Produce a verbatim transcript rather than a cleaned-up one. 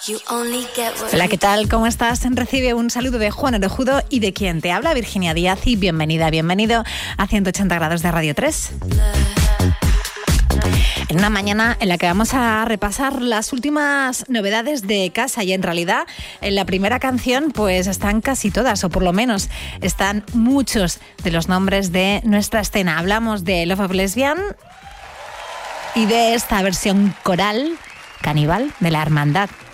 Hola, ¿qué tal? ¿Cómo estás? Recibe un saludo de Juan Orejudo y de quien te habla, Virginia Díaz, y bienvenida, bienvenido a ciento ochenta grados de Radio tres. En una mañana en la que vamos a repasar las últimas novedades de casa, y en realidad en la primera canción pues están casi todas, o por lo menos están muchos de los nombres de nuestra escena. Hablamos de Love of Lesbian y de esta versión coral, Caníbal, de La Hermandad.